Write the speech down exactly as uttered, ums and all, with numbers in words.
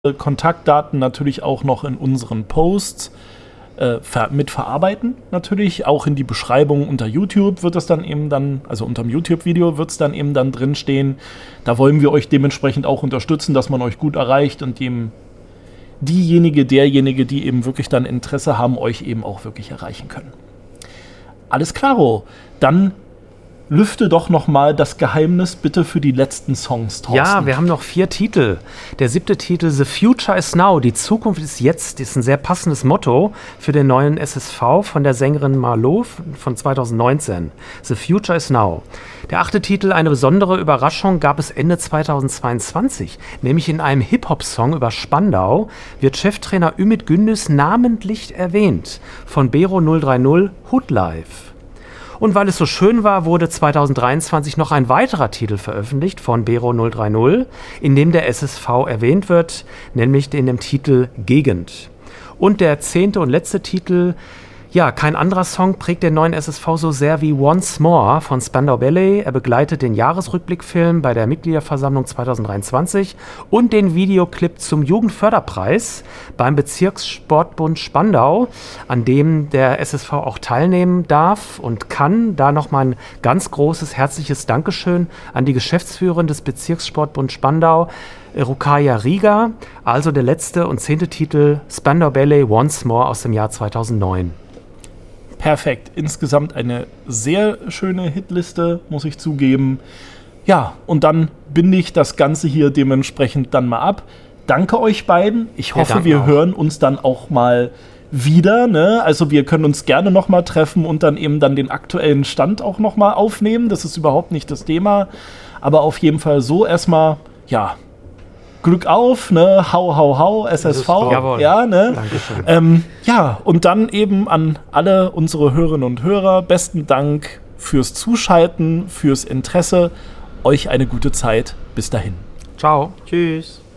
Kontaktdaten natürlich auch noch in unseren Posts äh, ver- mit verarbeiten, natürlich. Auch in die Beschreibung unter YouTube wird es dann eben dann, also unter dem YouTube-Video wird es dann eben dann drinstehen. Da wollen wir euch dementsprechend auch unterstützen, dass man euch gut erreicht und dem diejenige, derjenige, die eben wirklich dann Interesse haben, euch eben auch wirklich erreichen können. Alles klaro. Dann lüfte doch noch mal das Geheimnis bitte für die letzten Songs, Thorsten. Ja, wir haben noch vier Titel. Der siebte Titel, The Future is Now, die Zukunft ist jetzt, ist ein sehr passendes Motto für den neuen S S V von der Sängerin Marlo von zwanzig neunzehn. The Future is Now. Der achte Titel, eine besondere Überraschung, gab es Ende zweitausendzweiundzwanzig. Nämlich in einem Hip-Hop-Song über Spandau wird Cheftrainer Ümit Gündüz namentlich erwähnt von Bero null drei null, Hood Life. Und weil es so schön war, wurde zweitausenddreiundzwanzig noch ein weiterer Titel veröffentlicht von Bero null drei null, in dem der S S V erwähnt wird, nämlich in dem Titel Gegend. Und der zehnte und letzte Titel, ja, kein anderer Song prägt den neuen S S V so sehr wie Once More von Spandau Ballet. Er begleitet den Jahresrückblickfilm bei der Mitgliederversammlung zweitausenddreiundzwanzig und den Videoclip zum Jugendförderpreis beim Bezirkssportbund Spandau, an dem der S S V auch teilnehmen darf und kann. Da nochmal ein ganz großes, herzliches Dankeschön an die Geschäftsführerin des Bezirkssportbund Spandau, Rukaya Rieger, also der letzte und zehnte Titel Spandau Ballet Once More aus dem Jahr zweitausendneun. Perfekt. Insgesamt eine sehr schöne Hitliste, muss ich zugeben. Ja, und dann binde ich das Ganze hier dementsprechend dann mal ab. Danke euch beiden. Ich hoffe, ja, wir auch. hören uns dann auch mal wieder. Ne? Also wir können uns gerne noch mal treffen und dann eben dann den aktuellen Stand auch noch mal aufnehmen. Das ist überhaupt nicht das Thema. Aber auf jeden Fall so erstmal, ja, Glück auf, ne? Hau, hau, hau, S S V. Jawohl. Ja, ne? Dankeschön. Ähm, ja, und dann eben an alle unsere Hörerinnen und Hörer, besten Dank fürs Zuschalten, fürs Interesse. Euch eine gute Zeit. Bis dahin. Ciao. Tschüss.